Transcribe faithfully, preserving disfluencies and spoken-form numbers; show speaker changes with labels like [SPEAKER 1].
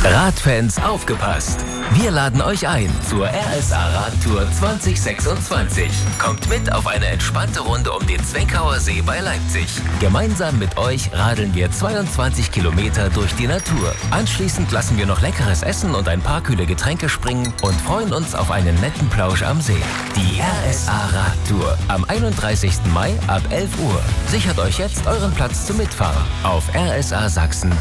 [SPEAKER 1] Radfans, aufgepasst! Wir laden euch ein zur R S A Radtour zwanzig sechsundzwanzig. Kommt mit auf eine entspannte Runde um den Zweckauer See bei Leipzig. Gemeinsam mit euch radeln wir zweiundzwanzig Kilometer durch die Natur. Anschließend lassen wir noch leckeres Essen und ein paar kühle Getränke springen und freuen uns auf einen netten Plausch am See. Die R S A Radtour am einunddreißigsten Mai ab elf Uhr. Sichert euch jetzt euren Platz zum Mitfahren auf r s a sachsen